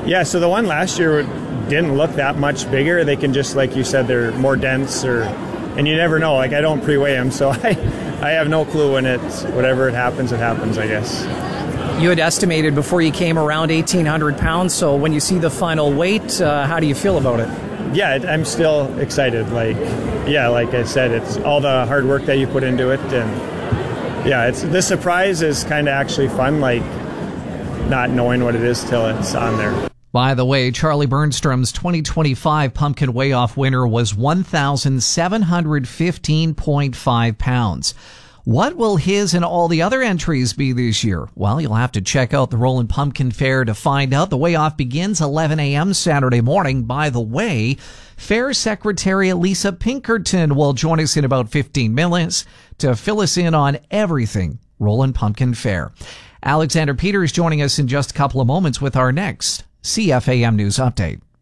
Yeah, so the one last year didn't look that much bigger. They can just, like you said, they're more dense, and you never know. Like, I don't pre-weigh them, so I have no clue when whatever it happens, I guess. You had estimated before you came around 1,800 pounds, so when you see the final weight, how do you feel about it? Yeah, I'm still excited. Like I said, it's all the hard work that you put into it, and yeah, the surprise is kind of actually fun, like not knowing what it is till it's on there. By the way, Charlie Burnstrom's 2025 Pumpkin Weigh-Off winner was 1,715.5 pounds. What will his and all the other entries be this year? Well, you'll have to check out the Roland Pumpkin Fair to find out. The weigh-off begins 11 a.m. Saturday morning. By the way, Fair Secretary Lisa Pinkerton will join us in about 15 minutes to fill us in on everything Roland Pumpkin Fair. Alexander Peters joining us in just a couple of moments with our next CFAM News Update.